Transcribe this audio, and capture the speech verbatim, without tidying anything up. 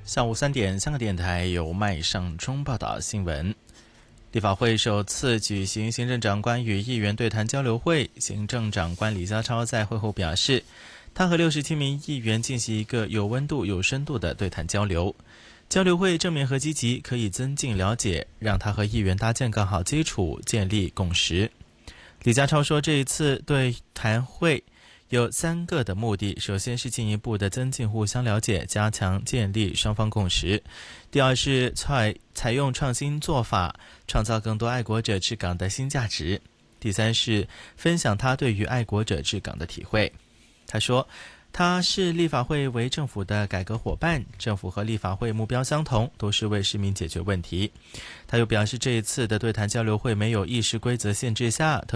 下午三点，香港电台由麦尚中报道新闻。立法会首次举行行政长官与议员对谈交流会，行政长官李家超在会后表示，他和六十七名议员进行一个有温度、有深度的对谈交流。交流会正面和积极，可以增进了解，让他和议员搭建更好基础，建立共识。李家超说，这一次对谈会有三个的目的，首先是进一步的增进互相了解，加强建立双方共识。第二是采采用创新做法，创造更多爱国者治港的新价值。第三是分享他对于爱国者治港的体会。他说，他视立法会为政府的改革伙伴，政府和立法会目标相同，都是为市民解决问题。他又表示，这一次的对谈交流会没有议事规则限制下，